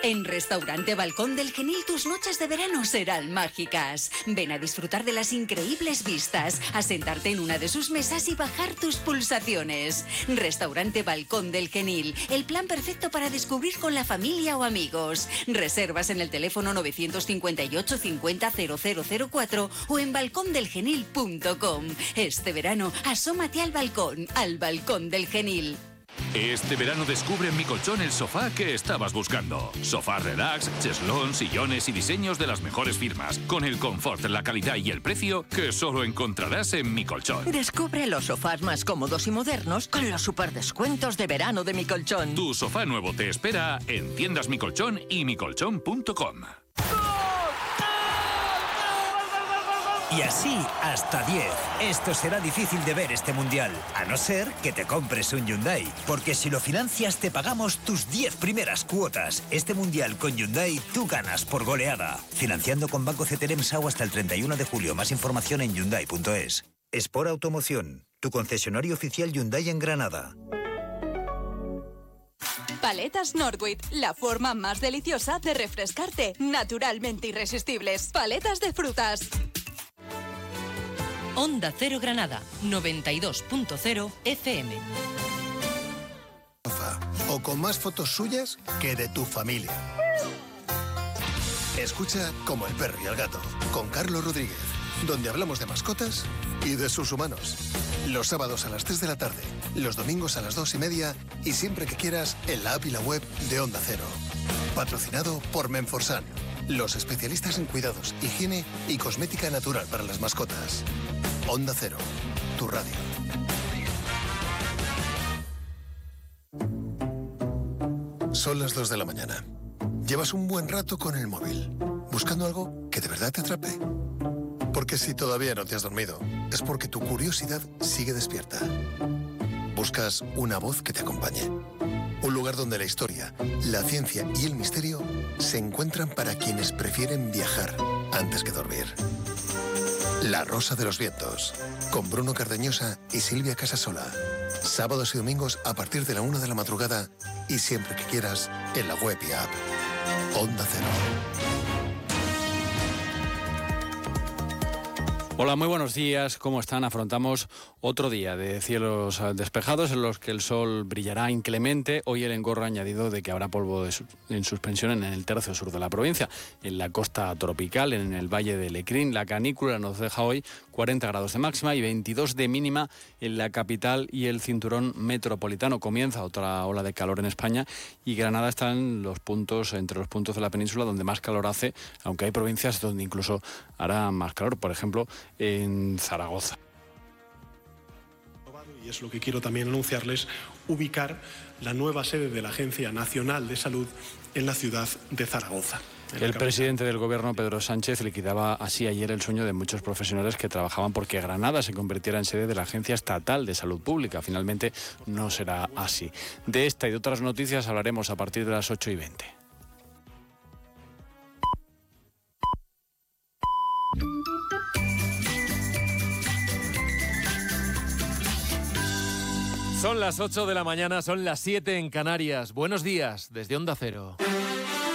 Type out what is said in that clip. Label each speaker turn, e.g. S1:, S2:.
S1: En Restaurante Balcón del Genil tus noches de verano serán mágicas. Ven a disfrutar de las increíbles vistas, a sentarte en una de sus mesas y bajar tus pulsaciones. Restaurante Balcón del Genil, el plan perfecto para descubrir con la familia o amigos. Reservas en el teléfono 958 50 0004 o en balcondelgenil.com. Este verano, asómate al Balcón del Genil.
S2: Este verano descubre en Mi Colchón el sofá que estabas buscando. Sofá relax, cheslón, sillones y diseños de las mejores firmas, con el confort, la calidad y el precio que solo encontrarás en Mi Colchón.
S3: Descubre los sofás más cómodos y modernos con los superdescuentos de verano de Mi Colchón.
S2: Tu sofá nuevo te espera en tiendas Mi Colchón y micolchón.com.
S4: Y así hasta 10. Esto será difícil de ver este mundial, a no ser que te compres un Hyundai. Porque si lo financias te pagamos tus 10 primeras cuotas. Este mundial con Hyundai tú ganas por goleada. Financiando con Banco CTLM SAU hasta el 31 de julio. Más información en Hyundai.es. Sport Automoción, tu concesionario oficial Hyundai en Granada.
S5: Paletas Northwich, la forma más deliciosa de refrescarte, naturalmente irresistibles. Paletas de frutas.
S6: Onda Cero Granada, 92.0 FM.
S7: O con más fotos suyas que de tu familia. Escucha Como el perro y el gato, con Carlos Rodríguez, donde hablamos de mascotas y de sus humanos. Los sábados a las 3 de la tarde, los domingos a las 2:30 y siempre que quieras en la app y la web de Onda Cero. Patrocinado por Menforsan, los especialistas en cuidados, higiene y cosmética natural para las mascotas. Onda Cero, tu radio. Son las 2 de la mañana. Llevas un buen rato con el móvil, buscando algo que de verdad te atrape. Porque si todavía no te has dormido, es porque tu curiosidad sigue despierta. Buscas una voz que te acompañe. Un lugar donde la historia, la ciencia y el misterio se encuentran para quienes prefieren viajar antes que dormir. La Rosa de los Vientos, con Bruno Cardeñosa y Silvia Casasola. Sábados y domingos a partir de la 1 de la madrugada y siempre que quieras en la web y app. Onda Cero.
S8: Hola, muy buenos días. ¿Cómo están? Afrontamos otro día de cielos despejados en los que el sol brillará inclemente. Hoy el engorro añadido de que habrá polvo en suspensión en el tercio sur de la provincia. En la costa tropical, en el valle de Lecrín, la canícula nos deja hoy 40 grados de máxima y 22 de mínima en la capital y el cinturón metropolitano. Comienza otra ola de calor en España y Granada está en entre los puntos de la península donde más calor hace, aunque hay provincias donde incluso hará más calor. Por ejemplo, en Zaragoza.
S9: Y es lo que quiero también anunciarles, ubicar la nueva sede de la Agencia Nacional de Salud en la ciudad de Zaragoza.
S8: El presidente del gobierno, Pedro Sánchez, liquidaba así ayer el sueño de muchos profesionales que trabajaban porque Granada se convirtiera en sede de la Agencia Estatal de Salud Pública. Finalmente no será así. De esta y de otras noticias hablaremos a partir de las 8:20.
S10: Son las 8 de la mañana, son las 7 en Canarias. Buenos días desde Onda Cero.